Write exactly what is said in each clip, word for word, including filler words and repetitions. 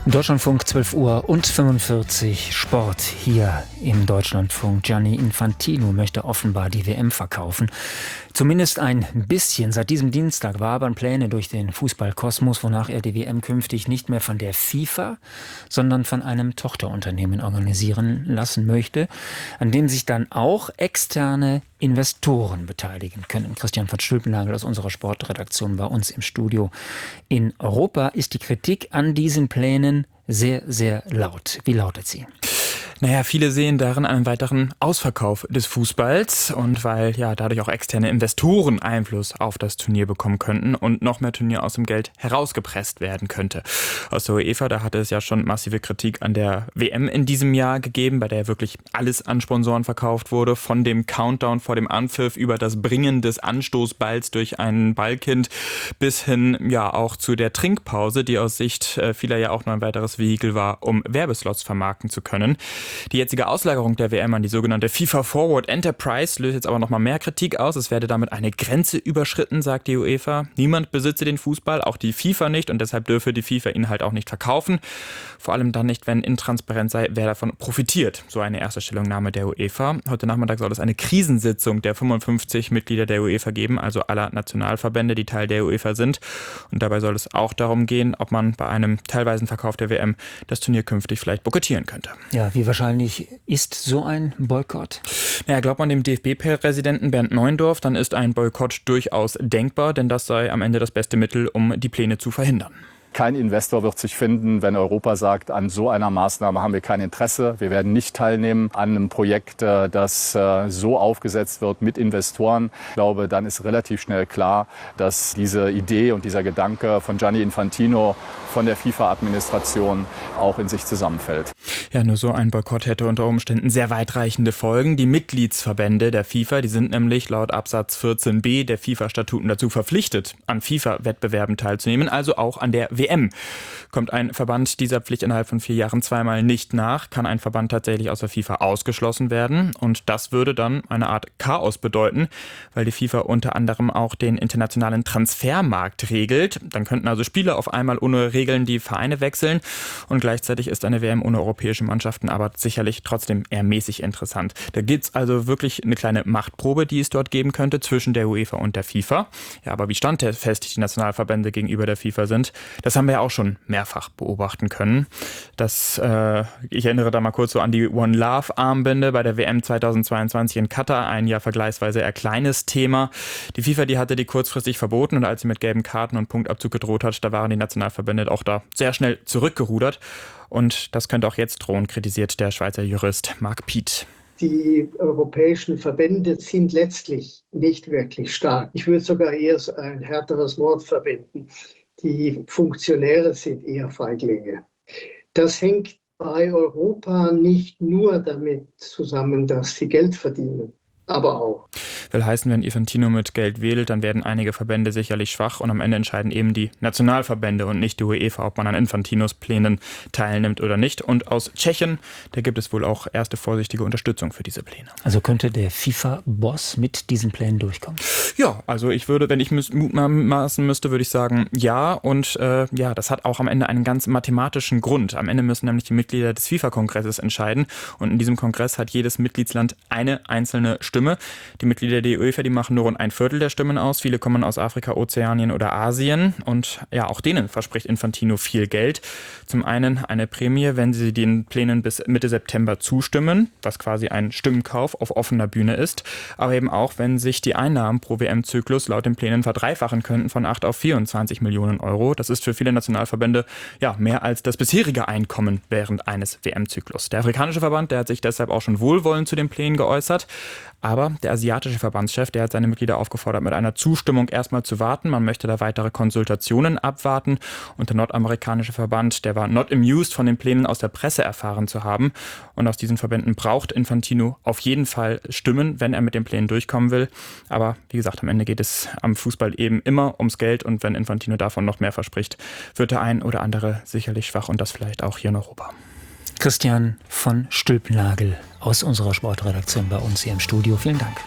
Deutschlandfunk, zwölf Uhr und fünfundvierzig, Sport hier im Deutschlandfunk. Gianni Infantino möchte offenbar die W M verkaufen. Zumindest ein bisschen. Seit diesem Dienstag wabern Pläne durch den Fußballkosmos, wonach er die W M künftig nicht mehr von der FIFA, sondern von einem Tochterunternehmen organisieren lassen möchte, an dem sich dann auch externe Investoren beteiligen können. Christian von Stülpenhagel aus unserer Sportredaktion bei uns im Studio. In Europa ist die Kritik an diesen Plänen sehr, sehr laut. Wie lautet sie? Naja, viele sehen darin einen weiteren Ausverkauf des Fußballs und weil ja dadurch auch externe Investoren Einfluss auf das Turnier bekommen könnten und noch mehr Turnier aus dem Geld herausgepresst werden könnte. Aus der UEFA, da hatte es ja schon massive Kritik an der W M in diesem Jahr gegeben, bei der wirklich alles an Sponsoren verkauft wurde, von dem Countdown vor dem Anpfiff über das Bringen des Anstoßballs durch ein Ballkind bis hin ja auch zu der Trinkpause, die aus Sicht vieler ja auch noch ein weiteres Vehikel war, um Werbeslots vermarkten zu können. Die jetzige Auslagerung der W M an die sogenannte FIFA Forward Enterprise löst jetzt aber noch mal mehr Kritik aus. Es werde damit eine Grenze überschritten, sagt die UEFA. Niemand besitze den Fußball, auch die FIFA nicht, und deshalb dürfe die FIFA ihn halt auch nicht verkaufen. Vor allem dann nicht, wenn intransparent sei, wer davon profitiert. So eine erste Stellungnahme der UEFA. Heute Nachmittag soll es eine Krisensitzung der fünfundfünfzig Mitglieder der UEFA geben, also aller Nationalverbände, die Teil der UEFA sind. Und dabei soll es auch darum gehen, ob man bei einem teilweisen Verkauf der W M das Turnier künftig vielleicht boykottieren könnte. Ja, wie wahrscheinlich ist so ein Boykott? Naja, glaubt man dem D F B-Präsidenten Bernd Neuendorf, dann ist ein Boykott durchaus denkbar, denn das sei am Ende das beste Mittel, um die Pläne zu verhindern. Kein Investor wird sich finden, wenn Europa sagt, an so einer Maßnahme haben wir kein Interesse. Wir werden nicht teilnehmen an einem Projekt, das so aufgesetzt wird mit Investoren. Ich glaube, dann ist relativ schnell klar, dass diese Idee und dieser Gedanke von Gianni Infantino, von der FIFA-Administration auch in sich zusammenfällt. Ja, nur so ein Boykott hätte unter Umständen sehr weitreichende Folgen. Die Mitgliedsverbände der FIFA, die sind nämlich laut Absatz vierzehn b der FIFA-Statuten dazu verpflichtet, an FIFA-Wettbewerben teilzunehmen, also auch an der W M. Kommt ein Verband dieser Pflicht innerhalb von vier Jahren zweimal nicht nach, kann ein Verband tatsächlich aus der FIFA ausgeschlossen werden. Und das würde dann eine Art Chaos bedeuten, weil die FIFA unter anderem auch den internationalen Transfermarkt regelt. Dann könnten also Spieler auf einmal ohne Regeln die Vereine wechseln. Und gleichzeitig ist eine W M ohne europäische Mannschaften aber sicherlich trotzdem eher mäßig interessant. Da gibt es also wirklich eine kleine Machtprobe, die es dort geben könnte zwischen der UEFA und der FIFA. Ja, aber wie standfest die Nationalverbände gegenüber der FIFA sind, das haben wir ja auch schon mehrfach beobachten können. Das, äh, ich erinnere da mal kurz so an die One Love Armbinde bei der W M zweitausendzweiundzwanzig in Katar, ein ja vergleichsweise eher kleines Thema. Die FIFA, die hatte die kurzfristig verboten und als sie mit gelben Karten und Punktabzug gedroht hat, da waren die Nationalverbände auch da sehr schnell zurückgerudert. Und das könnte auch jetzt drohen, kritisiert der Schweizer Jurist Marc Piet. Die europäischen Verbände sind letztlich nicht wirklich stark. Ich würde sogar eher ein härteres Wort verwenden. Die Funktionäre sind eher Feiglinge. Das hängt bei Europa nicht nur damit zusammen, dass sie Geld verdienen, aber auch. Will heißen, wenn Infantino mit Geld wählt, dann werden einige Verbände sicherlich schwach und am Ende entscheiden eben die Nationalverbände und nicht die UEFA, ob man an Infantinos Plänen teilnimmt oder nicht. Und aus Tschechien, da gibt es wohl auch erste vorsichtige Unterstützung für diese Pläne. Also könnte der FIFA-Boss mit diesen Plänen durchkommen? Ja, also ich würde, wenn ich mutmaßen müsste, würde ich sagen, ja. Und äh, ja, das hat auch am Ende einen ganz mathematischen Grund. Am Ende müssen nämlich die Mitglieder des FIFA-Kongresses entscheiden. Und in diesem Kongress hat jedes Mitgliedsland eine einzelne Stimme. Die Mitglieder der UEFA, die machen nur rund ein Viertel der Stimmen aus. Viele kommen aus Afrika, Ozeanien oder Asien. Und ja, auch denen verspricht Infantino viel Geld. Zum einen eine Prämie, wenn sie den Plänen bis Mitte September zustimmen, was quasi ein Stimmenkauf auf offener Bühne ist. Aber eben auch, wenn sich die Einnahmen pro W M-Zyklus laut den Plänen verdreifachen könnten von acht auf vierundzwanzig Millionen Euro. Das ist für viele Nationalverbände ja mehr als das bisherige Einkommen während eines W M-Zyklus. Der afrikanische Verband, der hat sich deshalb auch schon wohlwollend zu den Plänen geäußert. Aber der asiatische Verbandschef, der hat seine Mitglieder aufgefordert, mit einer Zustimmung erstmal zu warten. Man möchte da weitere Konsultationen abwarten. Und der nordamerikanische Verband, der war not amused, von den Plänen aus der Presse erfahren zu haben. Und aus diesen Verbänden braucht Infantino auf jeden Fall Stimmen, wenn er mit den Plänen durchkommen will. Aber wie gesagt, am Ende geht es am Fußball eben immer ums Geld. Und wenn Infantino davon noch mehr verspricht, wird der ein oder andere sicherlich schwach und das vielleicht auch hier in Europa. Christian von Stülpenhagel aus unserer Sportredaktion bei uns hier im Studio. Vielen Dank.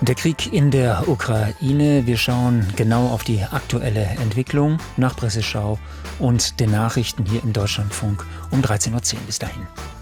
Der Krieg in der Ukraine. Wir schauen genau auf die aktuelle Entwicklung nach Presseschau und den Nachrichten hier im Deutschlandfunk um dreizehn Uhr zehn. Bis dahin.